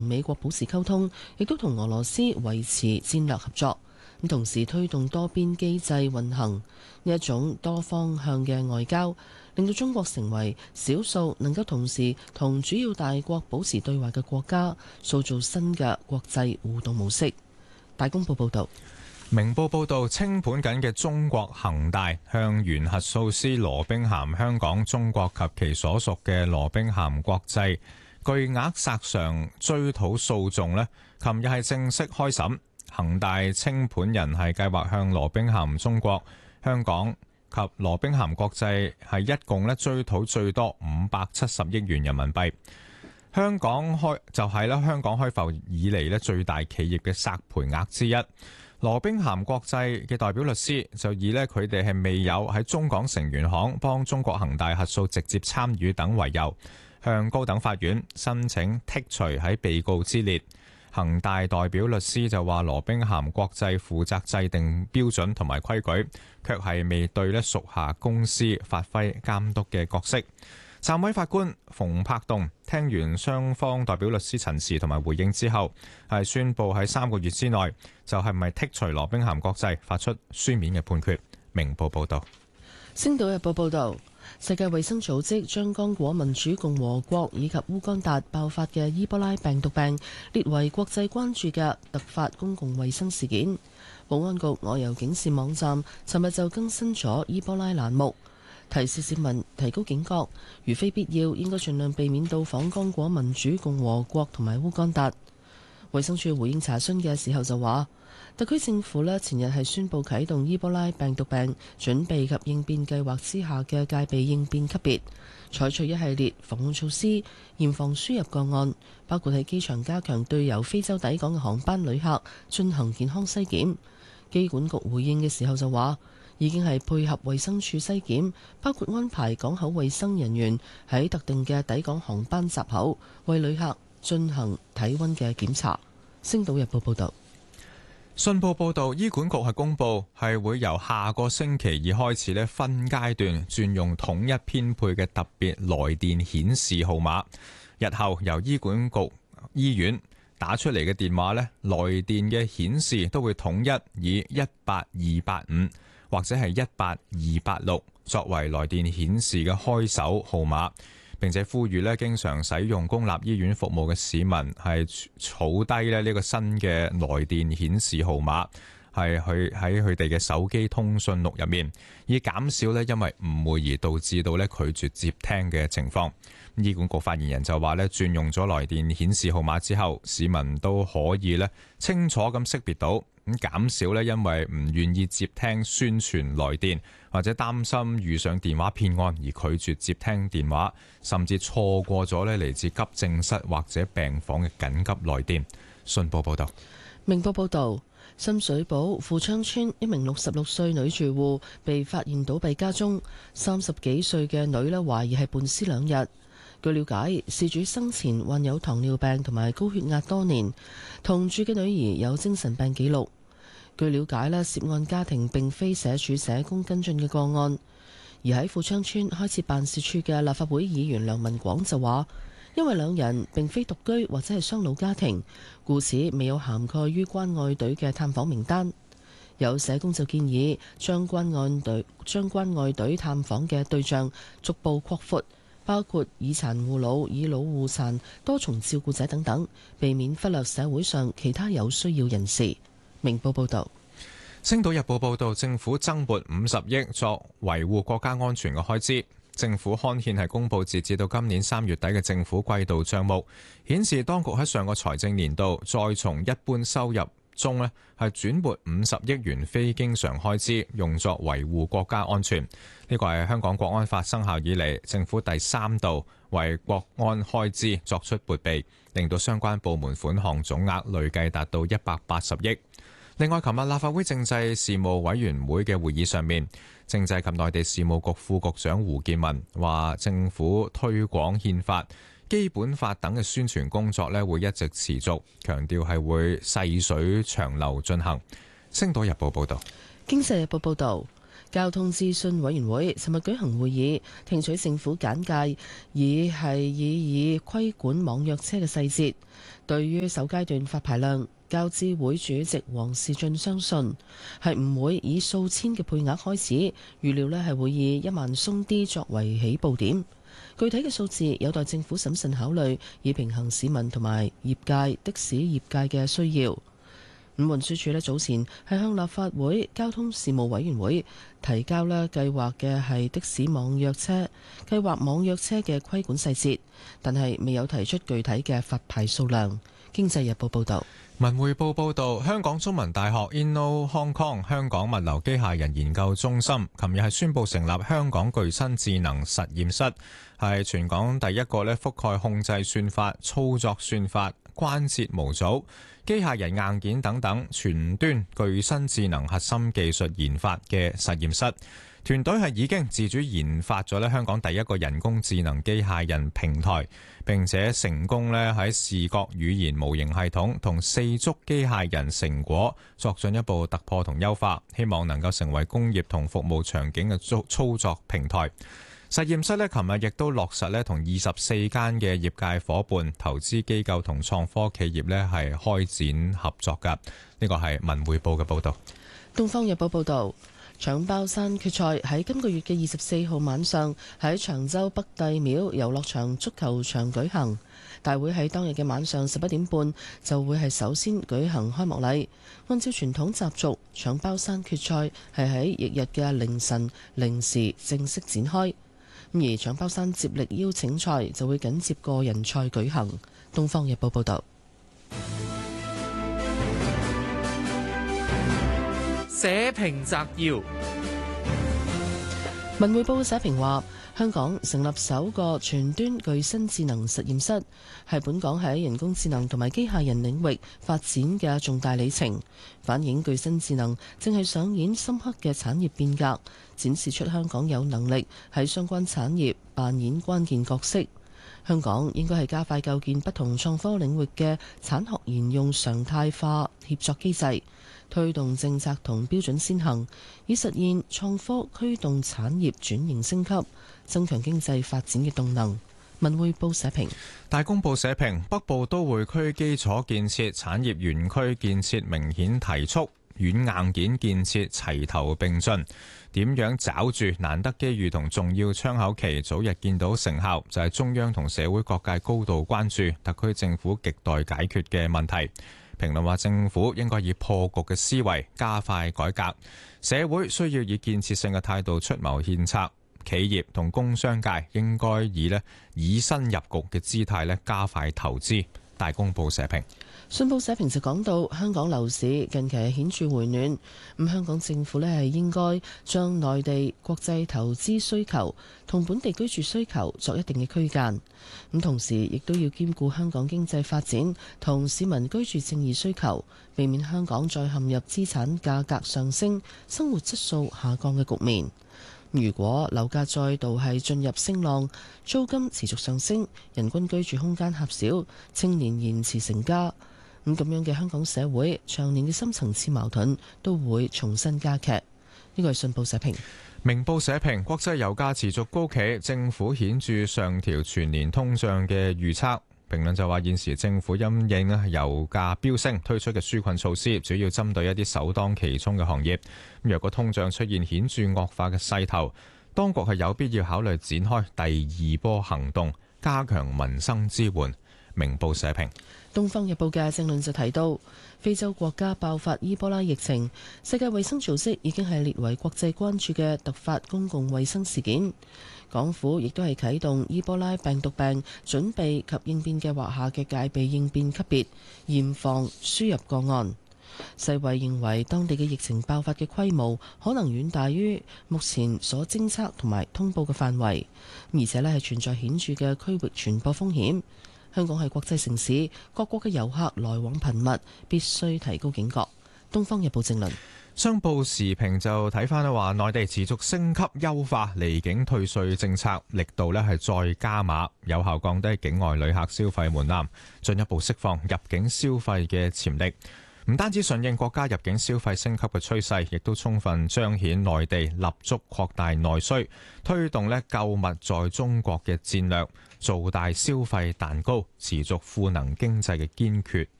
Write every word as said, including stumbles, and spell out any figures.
美國保持溝通，亦都同俄羅斯維持戰略合作，咁同時推動多邊機制運行。呢一種多方向嘅外交，令到中國成為少數能夠同時同主要大國保持對話嘅國家，塑造新嘅國際互動模式。大公報報道。 明報報道，清盤緊嘅中國恒大向原核數師羅兵咸香港中國及其所屬嘅羅兵咸國際巨額索償追討訴訟呢，琴日係正式開審。恒大清盤人係計劃向羅兵咸中國、香港及羅兵咸國際係一共咧追討最多五百七十億元人民幣。香港開就係咧香港開埠以嚟咧最大企業嘅索賠額之一。羅兵咸國際嘅代表律師就以咧佢哋係未有喺中港成員行幫中國恒大核數直接參與等為由，向高等法院申請剔除喺被告之列。恒大代表律師就話羅兵咸國際負責制定標準同埋規矩，卻係未對咧屬下公司發揮監督嘅角色。暫委法官馮柏棟聽完雙方代表律師陳詞同埋回應之後，係宣布喺三個月之內就係咪剔除羅兵咸國際發出書面嘅判決。明報報道。 星島日報報道，世界衛生組織將剛果民主共和國以及烏干達爆發嘅伊波拉病毒病列為國際關注嘅突發公共衛生事件。保安局外遊警示網站尋日就更新咗伊波拉欄目，提示市民提高警覺，如非必要，應該盡量避免到訪剛果民主共和國同埋烏干達。衛生署回應查詢嘅時候就話，特區政府呢前日係宣布啟動伊波拉病毒病準備及應變計劃之下嘅戒備應變級別，採取一系列防控措施，嚴防輸入個案，包括喺機場加強對由非洲抵港嘅航班旅客進行健康篩檢。機管局回應嘅時候就話，已經係配合衛生署篩檢，包括安排港口衛生人員喺特定嘅抵港航班閘口為旅客進行體溫嘅檢查。星島日報報道。 信報報道，醫管局係公布係會由下個星期二開始咧分階段轉用統一編配嘅特別來電顯示號碼，日後由醫管局醫院打出嚟嘅電話咧，來電嘅顯示都會統一以一八二八五或者係一八二八六作為來電顯示嘅開手號碼，並且呼籲咧經常使用公立醫院服務嘅市民係儲低咧呢個新嘅來電顯示號碼，係去喺佢哋嘅手機通訊錄入面，以減少咧因為誤會而導致到咧拒絕接聽嘅情況。醫管局發言人就話咧，轉用咗來電顯示號碼之後，市民都可以咧清楚咁識別到，咁減少咧因為唔願意接聽宣傳來電或者擔心遇上電話騙案而拒絕接聽電話，甚至錯過咗咧嚟自急症室或者病房嘅緊急來電。信報報道。 明報報道，深水埗富昌村一名六十六歲女住戶被發現倒斃家中，三十幾歲嘅女咧懷疑係半屍兩日。據了解，事主生前患有糖尿病同埋高血壓多年，同住嘅女兒有精神病記錄。據了解咧，涉案家庭並非社署社工跟進嘅個案，而喺富昌村開設辦事處嘅立法會議員梁文廣就話，因為兩人並非獨居或者係雙老家庭，故此未有涵蓋於關愛隊嘅探訪名單。有社工就建議將關愛隊將關愛隊探訪嘅對象逐步擴闊，包括以殘護老、以老護殘、多重照顧者等等，避免忽略社會上其他有需要人士。明報報道。 星島日報報道，政府增撥五十億作維護國家安全嘅開支。政府刊憲係公布截至到今年三月底嘅政府季度帳目，顯示當局喺上個財政年度再從一般收入中呢係轉撥五十億元非經常開支，用作維護國家安全。呢個係香港國安法生效以嚟政府第三度為國安開支作出撥備，令到相關部門款項總額累計達到一百八十億。另外，琴日立法會政制事務委員會嘅會議上面，政制及內地事務局副局長胡建文話，政府推廣憲法、基本法等嘅宣傳工作咧會一直持續，強調係會細水長流進行。星島日報報道。 經濟日報報道， 交通諮詢委員會尋日舉行會議，聽取政府簡介，以係以以規管網約車嘅細節。對於首階段發牌量，交諮會主席黃士俊相信係唔會以數千嘅配額開始，預料呢係會以一萬鬆啲作為起步點。具體嘅數字有待政府審慎考慮，以平衡市民同埋業界的士業界嘅需要。咁運輸署咧早前係向立法會交通事務委員會提交咧計劃嘅係的士網約車計劃網約車嘅規管細節，但係未有提出具體嘅發牌數量。經濟日報報道。 文匯報報道，香港中文大學 Inno Hong Kong 香港物流機械人研究中心琴日係宣布成立香港具身智能實驗室，係全港第一個咧覆蓋控制算法、操作算法、關節模組、機械人硬件等等全端具身智能核心技術研發嘅實驗室。團隊係已經自主研發咗咧香港第一個人工智能機械人平台，並且成功咧喺視覺語言模型系統同四足機械人成果作進一步突破同優化，希望能夠成為工業同服務場景嘅操操作平台。實驗室咧，琴日亦都落實咧同二十四間嘅業界伙伴、投資機構同創科企業咧係開展合作㗎。呢個係文匯報嘅報導。 東方日報報導。搶包山決賽喺今個月嘅二十四號晚上喺長洲北帝廟遊樂場足球場舉行，大會喺當日嘅晚上十一點半就會係首先舉行開幕禮。按照傳統習俗，搶包山決賽係喺翌日嘅凌晨零時正式展開，而搶包山接力邀請賽就會緊接個人賽舉行。東方日報報道。 社評摘要： 文匯報社評話，香港成立首個全端具身智能實驗室，係本港喺人工智能同埋機械人領域發展嘅重大里程，反映具身智能正係上演深刻嘅產業變革，展示出香港有能力喺相關產業扮演關鍵角色。香港應該係加快構建不同創科領域嘅產學研用常態化協作機制，推動政策同標準先行，以實現創科驅動產業轉型升級，增強經濟發展嘅動能。文匯報社評。 大公報社評，北部都會區基礎建設、產業園區建設明顯提速，軟硬件建設齊頭並進。點樣抓住難得機遇同重要窗口期，早日見到成效，就係中央同社會各界高度關注，特區政府亟待解決嘅問題。評論話，政府應該以破局嘅思維加快改革，社會需要以建設性嘅態度出謀獻策，企業同工商界應該以咧以身入局嘅姿態咧加快投資。大公報社評。 信報社評就講到，香港樓市近期係顯著回暖，咁香港政府呢係應該將內地國際投資需求同本地居住需求作一定嘅區間，咁同時亦都要兼顧香港經濟發展同市民居住正義需求，避免香港再陷入資產價格上升、生活質素下降嘅局面。如果樓價再度係進入升浪，租金持續上升，人均居住空間狹小，青年延遲成家，咁咁樣嘅香港社會長年嘅深層次矛盾都會重新加劇。呢個係信報社評。 明報社評，國際油價持續高企，政府顯著上調全年通脹嘅預測。評論就話，現時政府因應油價飆升推出嘅紓困措施，主要針對一啲首當其衝嘅行業。若果通脹出現顯著惡化嘅勢頭，當局係有必要考慮展開第二波行動，加強民生支援。明報社評。 東方日報嘅政論就提到，非洲國家爆發伊波拉疫情，世界衛生組織已經係列為國際關注嘅突發公共衛生事件。港府亦都係啟動伊波拉病毒病準備及應變計劃下嘅戒備應變級別，嚴防輸入個案。世衛認為當地嘅疫情爆發嘅規模可能遠大於目前所偵測同埋通報嘅範圍，而且呢係存在顯著嘅區域傳播風險。香港係國際城市，各國嘅遊客來往頻密，必須提高警覺。東方日報正論。 商報時評就睇翻咧話，內地持續升級優化離境退稅政策，力度咧係再加碼，有效降低境外旅客消費門檻，進一步釋放入境消費嘅潛力。 唔單止順應國家入境消費升級嘅趨勢，亦都充分彰顯內地立足擴大內需，推動咧購物在中國嘅戰略，做大消費蛋糕，持續賦能經濟嘅堅決